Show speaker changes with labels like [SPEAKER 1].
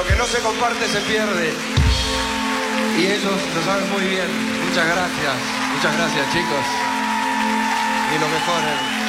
[SPEAKER 1] Lo que no se comparte se pierde. Y ellos lo saben muy bien. Muchas gracias chicos. Y lo mejor.